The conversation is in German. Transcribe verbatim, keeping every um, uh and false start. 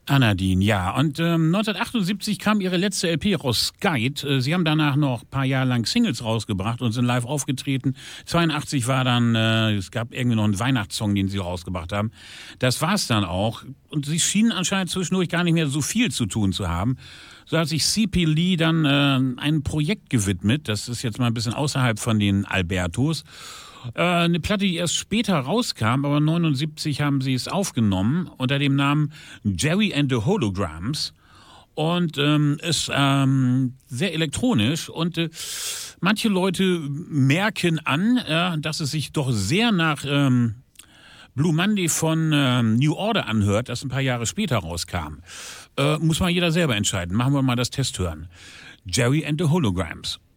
Anadine, ja. Und ähm, neunzehnhundertachtundsiebzig kam ihre letzte L P raus, Skite. Äh, Sie haben danach noch ein paar Jahre lang Singles rausgebracht und sind live aufgetreten. zweiundachtzig war dann, äh, es gab irgendwie noch einen Weihnachtssong, den sie rausgebracht haben. Das war's dann auch. Und sie schienen anscheinend zwischendurch gar nicht mehr so viel zu tun zu haben. So hat sich C P Lee dann äh, einem Projekt gewidmet. Das ist jetzt mal ein bisschen außerhalb von den Albertos. Äh, eine Platte, die erst später rauskam, aber neunundsiebzig haben sie es aufgenommen unter dem Namen Jerry and the Holograms und ähm, ist ähm, sehr elektronisch und äh, manche Leute merken an, äh, dass es sich doch sehr nach ähm, Blue Monday von ähm, New Order anhört, das ein paar Jahre später rauskam. Äh, muss mal jeder selber entscheiden. Machen wir mal das Test hören. Jerry and the Holograms.